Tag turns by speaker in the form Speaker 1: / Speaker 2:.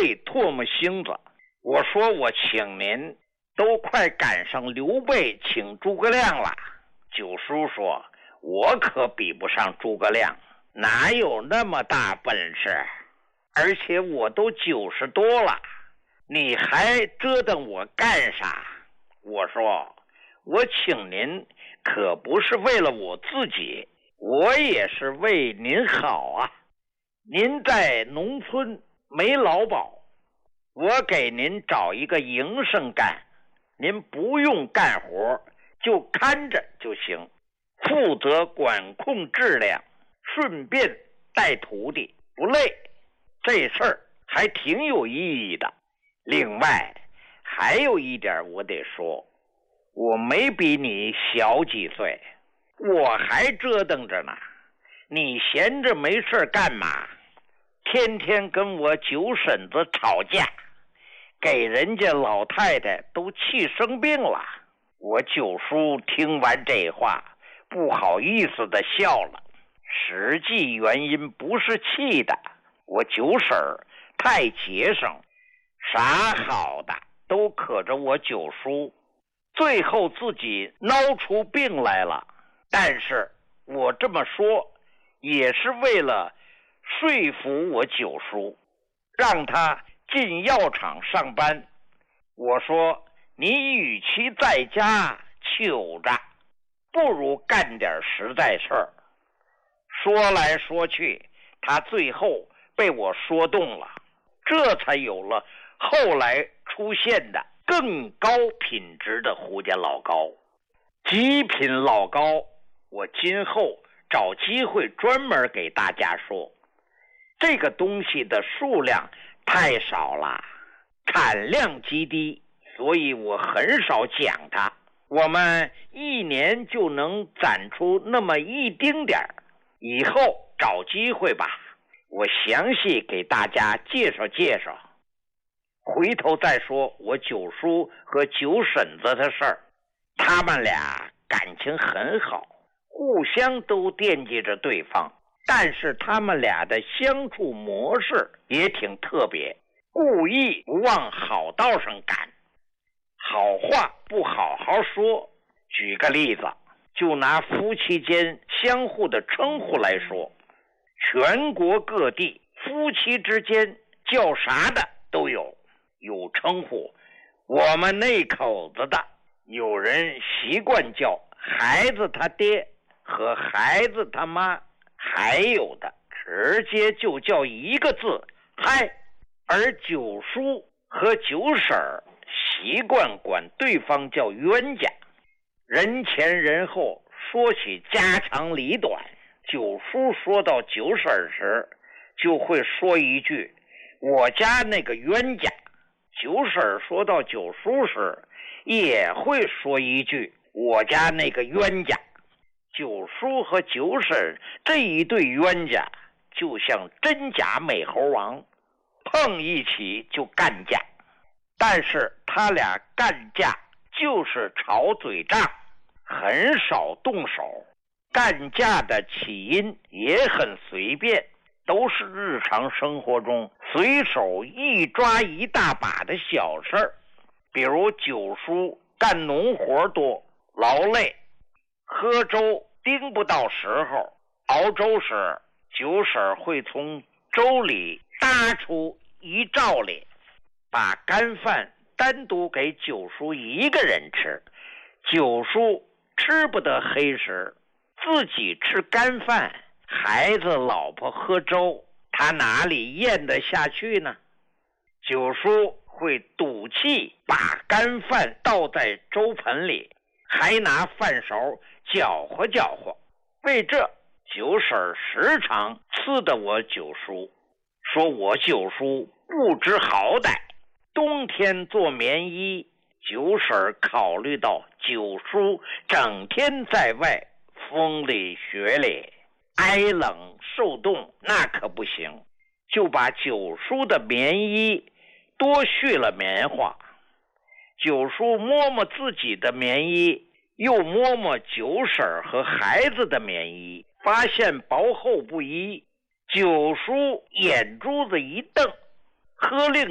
Speaker 1: 备唾沫星子。我说我请您，都快赶上刘备请诸葛亮了。九叔说，我可比不上诸葛亮，哪有那么大本事？而且我都90多了，你还折腾我干啥？我说，我请您可不是为了我自己，我也是为您好啊。您在农村没劳保，我给您找一个营生干，您不用干活，就看着就行，负责管控质量，顺便带徒弟，不累。这事儿还挺有意义的。另外还有一点我得说，我没比你小几岁，我还折腾着呢。你闲着没事干嘛？天天跟我九婶子吵架，给人家老太太都气生病了。我九叔听完这话，不好意思的笑了。实际原因不是气的，我九婶儿太节省，啥好的都可着我九叔，最后自己闹出病来了。但是我这么说也是为了说服我九叔，让他进药厂上班。我说，你与其在家糗着，不如干点实在事儿。说来说去，他最后被我说动了，这才有了后来出现的更高品质的胡家老高。极品老高，我今后找机会专门给大家说。这个东西的数量太少了，产量极低，所以我很少讲它。我们一年就能攒出那么一丁点儿，以后找机会吧，我详细给大家介绍介绍。回头再说我九叔和九婶子的事儿，他们俩感情很好，互相都惦记着对方，但是他们俩的相处模式也挺特别，故意不往好道上赶，好话不好好说。举个例子，就拿夫妻间相互的称呼来说，全国各地夫妻之间叫啥的都有称呼。我们那口子的，有人习惯叫孩子他爹和孩子他妈，还有的直接就叫一个字嗨。而九叔和九婶儿习惯管对方叫冤家。人前人后说起家长里短，九叔说到九婶时就会说一句我家那个冤家，九婶说到九叔时也会说一句我家那个冤家。九叔和九婶这一对冤家就像真假美猴王，碰一起就干架。但是他俩干架就是吵嘴仗，很少动手。干架的起因也很随便，都是日常生活中随手一抓一大把的小事儿。比如九叔干农活多，劳累，喝粥盯不到时候，熬粥时九婶会从粥里搭出一罩脸，把干饭单独给九叔一个人吃。九叔吃不得黑食，自己吃干饭，孩子老婆喝粥，他哪里咽得下去呢？九叔会赌气把干饭倒在粥盆里，还拿饭勺搅和搅和。为这，九婶时常呲得我九叔，说我九叔不知好歹。冬天做棉衣，九婶考虑到九叔整天在外风里雪里，挨冷受冻，那可不行，就把九叔的棉衣多续了棉花。九叔摸摸自己的棉衣，又摸摸九婶和孩子的棉衣，发现薄厚不一。九叔眼珠子一瞪，喝令